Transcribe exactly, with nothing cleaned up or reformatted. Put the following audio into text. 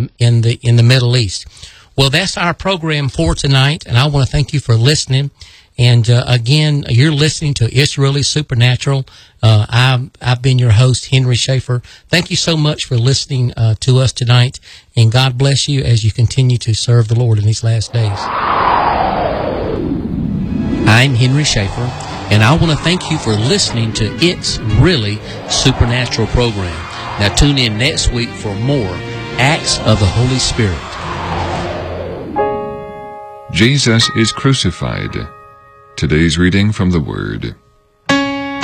time in the in the Middle East. Well, that's our program for tonight, and I want to thank you for listening. And uh, again, you're listening to It's Really Supernatural. Uh, I've, I've been your host, Henry Schaefer. Thank you so much for listening uh, to us tonight, and God bless you as you continue to serve the Lord in these last days. I'm Henry Schaefer, and I want to thank you for listening to It's Really Supernatural program. Now tune in next week for more Acts of the Holy Spirit. Jesus is crucified. Today's reading from the Word.